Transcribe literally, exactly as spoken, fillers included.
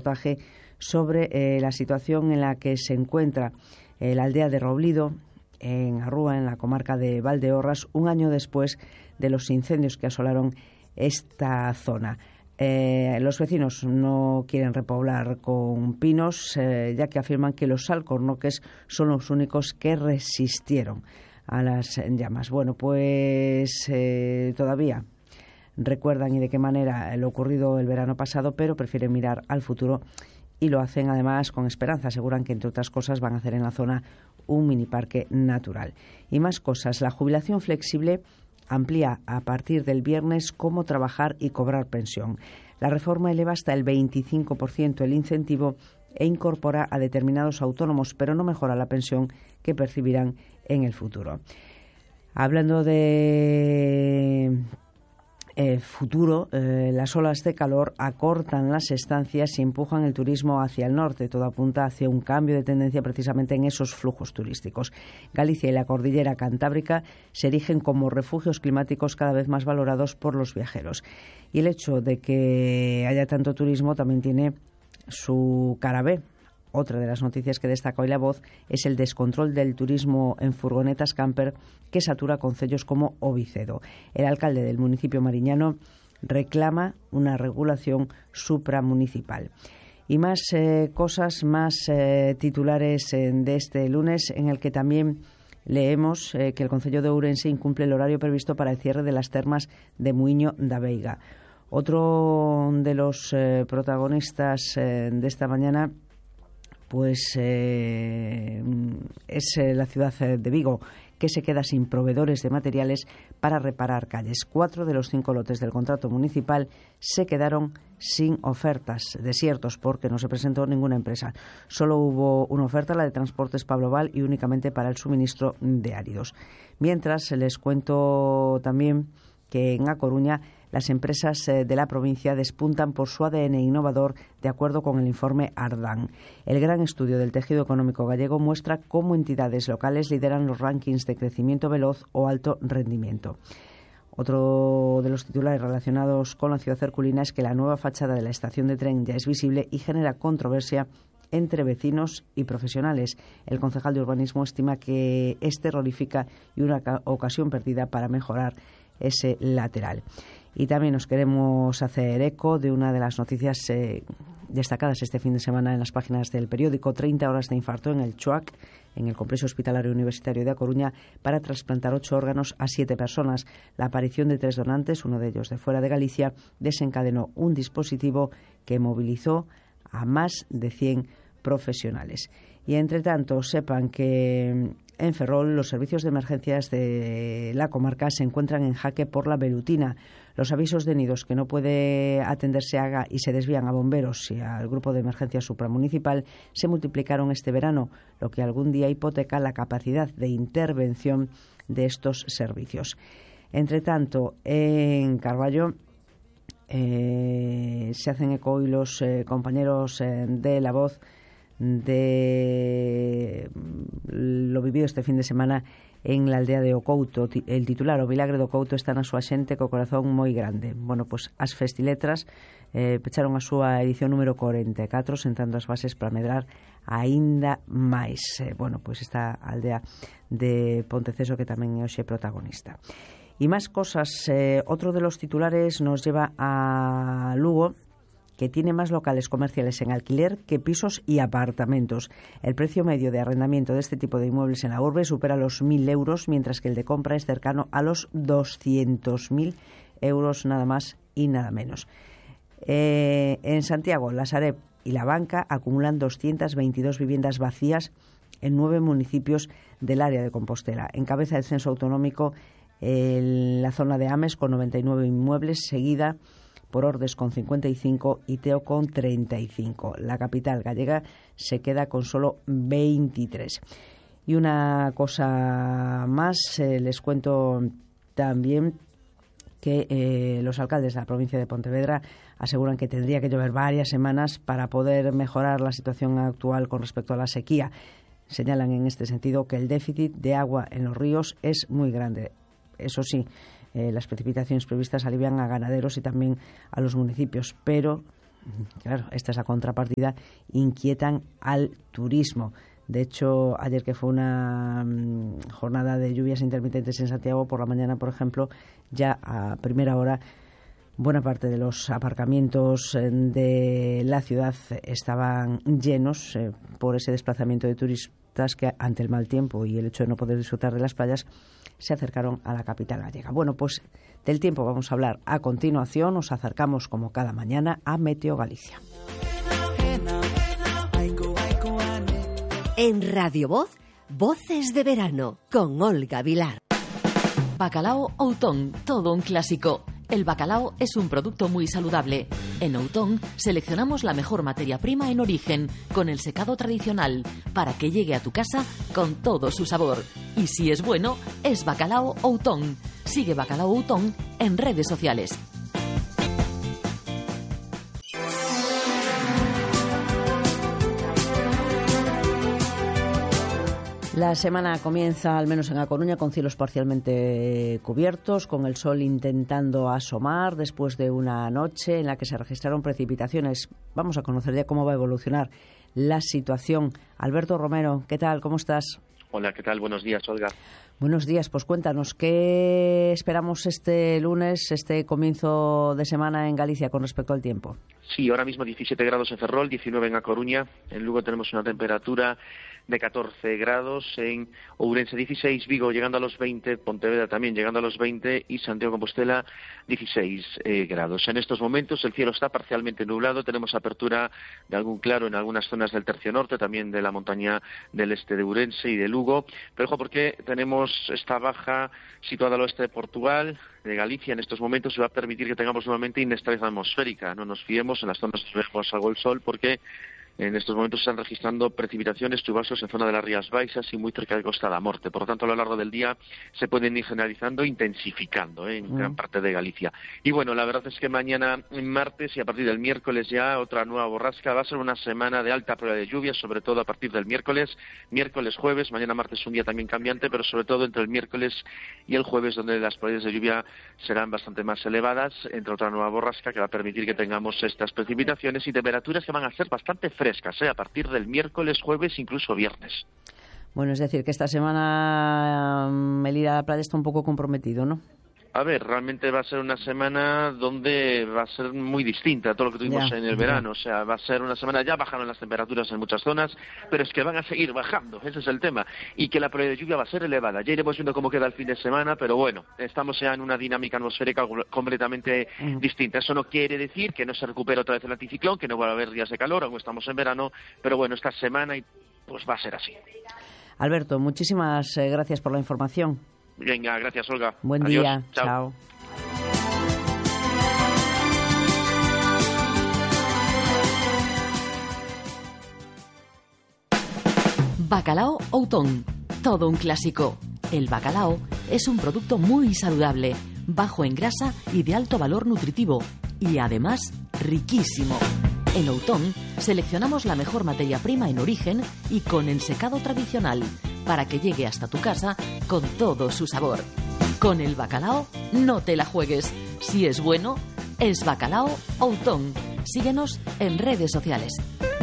reportaje sobre eh, la situación en la que se encuentra eh, la aldea de Roblido, en Arrúa, en la comarca de Valdeorras, un año después de los incendios que asolaron esta zona. Eh, los vecinos no quieren repoblar con pinos, eh, ya que afirman que los alcornoques son los únicos que resistieron a las llamas. Bueno, pues eh, todavía recuerdan y de qué manera lo ocurrido el verano pasado, pero prefieren mirar al futuro y lo hacen además con esperanza. Aseguran que, entre otras cosas, van a hacer en la zona un mini parque natural. Y más cosas. La jubilación flexible amplía a partir del viernes cómo trabajar y cobrar pensión. La reforma eleva hasta el veinticinco por ciento el incentivo e incorpora a determinados autónomos, pero no mejora la pensión que percibirán en el futuro. Hablando de Eh, futuro, eh, las olas de calor acortan las estancias y empujan el turismo hacia el norte. Todo apunta hacia un cambio de tendencia precisamente en esos flujos turísticos. Galicia y la cordillera cantábrica se erigen como refugios climáticos cada vez más valorados por los viajeros. Y el hecho de que haya tanto turismo también tiene su cara B. Otra de las noticias que destaca hoy La Voz es el descontrol del turismo en furgonetas camper que satura concellos como Ovicedo. El alcalde del municipio mariñano reclama una regulación supramunicipal. Y más eh, cosas, más eh, titulares eh, de este lunes, en el que también leemos eh, que el concello de Ourense incumple el horario previsto para el cierre de las termas de Muiño da Veiga. Otro de los eh, protagonistas eh, de esta mañana pues eh, es eh, la ciudad de Vigo, que se queda sin proveedores de materiales para reparar calles. Cuatro de los cinco lotes del contrato municipal se quedaron sin ofertas, desiertos, porque no se presentó ninguna empresa. Solo hubo una oferta, la de Transportes Pablo Val, y únicamente para el suministro de áridos. Mientras, les cuento también que en A Coruña las empresas de la provincia despuntan por su A D N innovador, de acuerdo con el informe Ardán. El gran estudio del tejido económico gallego muestra cómo entidades locales lideran los rankings de crecimiento veloz o alto rendimiento. Otro de los titulares relacionados con la ciudad herculina es que la nueva fachada de la estación de tren ya es visible y genera controversia entre vecinos y profesionales. El concejal de urbanismo estima que es terrorífica y una ocasión perdida para mejorar ese lateral. Y también nos queremos hacer eco de una de las noticias eh, destacadas este fin de semana en las páginas del periódico. treinta horas de infarto en el CHOAC, en el Complejo Hospitalario Universitario de A Coruña, para trasplantar ocho órganos a siete personas. La aparición de tres donantes, uno de ellos de fuera de Galicia, desencadenó un dispositivo que movilizó a más de cien profesionales. Y, entre tanto, sepan que en Ferrol los servicios de emergencias de la comarca se encuentran en jaque por la velutina. Los avisos de nidos que no puede atenderse haga y se desvían a bomberos y al grupo de emergencia supramunicipal se multiplicaron este verano, lo que algún día hipoteca la capacidad de intervención de estos servicios. Entre tanto, en Carballo eh, se hacen eco hoy los eh, compañeros eh, de La Voz de lo vivido este fin de semana en la aldea de Ocouto. El titular, o Milagre de Ocouto, está na súa xente co corazón moi grande. Bueno, pois as festiletras eh, pecharon a súa edición número cuarenta e catro, sentando as bases para medrar aínda máis. Eh, bueno, pois esta aldea de Ponteceso que tamén é hoxe protagonista. Y más cosas. Eh, otro de los titulares nos lleva a Lugo, que tiene más locales comerciales en alquiler que pisos y apartamentos. El precio medio de arrendamiento de este tipo de inmuebles en la urbe supera los mil euros, mientras que el de compra es cercano a los doscientos mil euros, nada más y nada menos. Eh, en Santiago, la Sareb y la Banca acumulan doscientas veintidós viviendas vacías en nueve municipios del área de Compostela. Encabeza el censo autonómico en la zona de Ames con noventa y nueve inmuebles, seguida por Ordes con cincuenta y cinco y Teo con treinta y cinco. La capital gallega se queda con solo veintitrés. Y una cosa más, eh, les cuento también que eh, los alcaldes de la provincia de Pontevedra aseguran que tendría que llover varias semanas para poder mejorar la situación actual con respecto a la sequía. Señalan en este sentido que el déficit de agua en los ríos es muy grande. Eso sí, Eh, las precipitaciones previstas alivian a ganaderos y también a los municipios, pero claro, esta es la contrapartida, inquietan al turismo. De hecho, ayer que fue una um, jornada de lluvias intermitentes en Santiago, por la mañana, por ejemplo, ya a primera hora, buena parte de los aparcamientos de la ciudad estaban llenos eh, por ese desplazamiento de turistas que, ante el mal tiempo y el hecho de no poder disfrutar de las playas, se acercaron a la capital gallega. Bueno, pues del tiempo vamos a hablar a continuación. Nos acercamos, como cada mañana, a Meteo Galicia. En Radio Voz, Voces de Verano, con Olga Vilar. Bacalao Outón, todo un clásico. El bacalao es un producto muy saludable. En Outón seleccionamos la mejor materia prima en origen, con el secado tradicional, para que llegue a tu casa con todo su sabor. Y si es bueno, es Bacalao Outón. Sigue Bacalao Outón en redes sociales. La semana comienza, al menos en A Coruña, con cielos parcialmente cubiertos, con el sol intentando asomar después de una noche en la que se registraron precipitaciones. Vamos a conocer ya cómo va a evolucionar la situación. Alberto Romero, ¿qué tal? ¿Cómo estás? Hola, ¿qué tal? Buenos días, Olga. Buenos días, pues cuéntanos, ¿qué esperamos este lunes, este comienzo de semana en Galicia con respecto al tiempo? Sí, ahora mismo diecisiete grados en Ferrol, diecinueve en A Coruña. En Lugo tenemos una temperatura de catorce grados, en Ourense dieciséis, Vigo llegando a los veinte, Pontevedra también llegando a los veinte y Santiago de Compostela dieciséis eh, grados. En estos momentos el cielo está parcialmente nublado, tenemos apertura de algún claro en algunas zonas del tercio norte, también de la montaña del este de Ourense y de Lugo, pero ojo porque tenemos esta baja situada al oeste de Portugal, de Galicia en estos momentos, se va a permitir que tengamos nuevamente inestabilidad atmosférica. No nos fiemos en las zonas donde vemos algo el sol porque en estos momentos se están registrando precipitaciones chubascos en zona de las Rías Baixas y muy cerca de Costa da Morte. Por lo tanto, a lo largo del día se pueden ir generalizando, intensificando ¿eh? en mm. gran parte de Galicia. Y bueno, la verdad es que mañana, martes y a partir del miércoles ya otra nueva borrasca. Va a ser una semana de alta prueba de lluvias, sobre todo a partir del miércoles, miércoles, jueves. Mañana martes es un día también cambiante, pero sobre todo entre el miércoles y el jueves, donde las probabilidades de lluvia serán bastante más elevadas, entre otra nueva borrasca que va a permitir que tengamos estas precipitaciones y temperaturas que van a ser bastante frescas. frescas, ¿eh? A partir del miércoles, jueves, incluso viernes. Bueno, es decir, que esta semana um, el ir a la playa está un poco comprometido, ¿no? A ver, realmente va a ser una semana donde va a ser muy distinta a todo lo que tuvimos ya, en el verano. Ya. O sea, va a ser una semana, ya bajaron las temperaturas en muchas zonas, pero es que van a seguir bajando, ese es el tema. Y que la probabilidad de lluvia va a ser elevada. Ya iremos viendo cómo queda el fin de semana, pero bueno, estamos ya en una dinámica atmosférica completamente uh-huh. distinta. Eso no quiere decir que no se recupere otra vez el anticiclón, que no va a haber días de calor, aún estamos en verano, pero bueno, esta semana pues va a ser así. Alberto, muchísimas eh, gracias por la información. Venga, gracias, Olga. Buen Adiós. día. Chao. Chao. Bacalao Outón, todo un clásico. El bacalao es un producto muy saludable, bajo en grasa y de alto valor nutritivo, y además riquísimo. En Outón seleccionamos la mejor materia prima en origen y con el secado tradicional, para que llegue hasta tu casa con todo su sabor. Con el bacalao no te la juegues. Si es bueno, es Bacalao Outón. Síguenos en redes sociales.